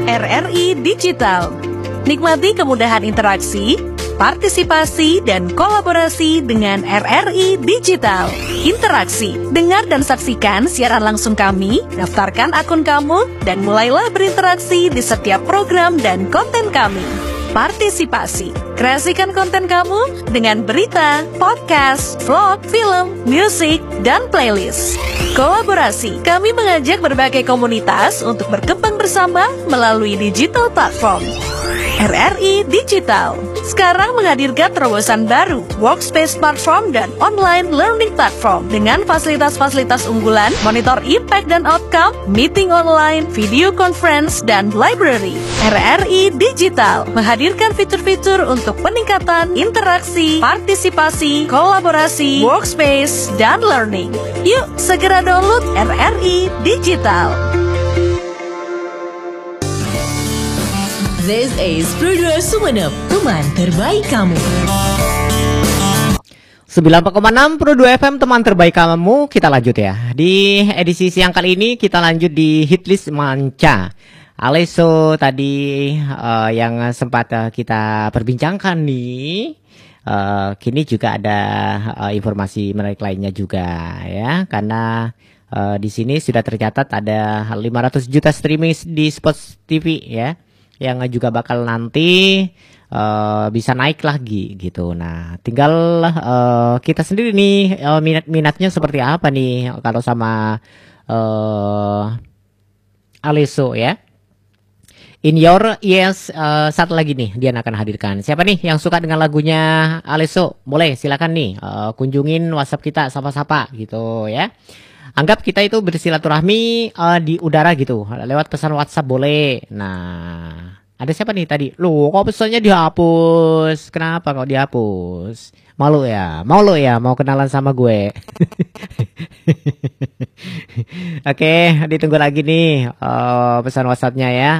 RRI Digital. Nikmati kemudahan interaksi, partisipasi, dan kolaborasi dengan RRI Digital. Interaksi, dengar dan saksikan siaran langsung kami, daftarkan akun kamu, dan mulailah berinteraksi di setiap program dan konten kami. Partisipasi, kreasikan konten kamu dengan berita, podcast, vlog, film, musik, dan playlist. Kolaborasi, kami mengajak berbagai komunitas untuk berkembang bersama melalui digital platform. RRI Digital sekarang menghadirkan terobosan baru, workspace platform dan online learning platform dengan fasilitas-fasilitas unggulan, monitor impact dan outcome, meeting online, video conference, dan library. RRI Digital menghadirkan fitur-fitur untuk peningkatan interaksi, partisipasi, kolaborasi, workspace, dan learning. Yuk, segera download RRI Digital. This is Pro2 Sumeneb, teman terbaik kamu. 94,6 Pro2 FM, teman terbaik kamu. Kita lanjut ya. Di edisi siang kali ini kita lanjut di hitlist Manca. Alesso tadi yang sempat kita perbincangkan nih. Kini juga ada informasi menarik lainnya juga ya, karena di sini sudah tercatat ada 500 juta streaming di Spotify TV ya, yang juga bakal nanti bisa naik lagi gitu. Nah, tinggal kita sendiri nih minatnya seperti apa nih kalau sama Alesso ya. In Your Ears, satu lagi nih dia akan hadirkan. Siapa nih yang suka dengan lagunya Alesso? Boleh silakan nih kunjungin WhatsApp kita, sapa-sapa gitu ya. Anggap kita itu bersilaturahmi di udara gitu, lewat pesan WhatsApp boleh. Nah, ada siapa nih tadi? Loh, kok pesannya dihapus? Kenapa kok dihapus? Malu ya? Mau lo ya? Mau kenalan sama gue? Oke, ditunggu lagi nih pesan WhatsAppnya ya.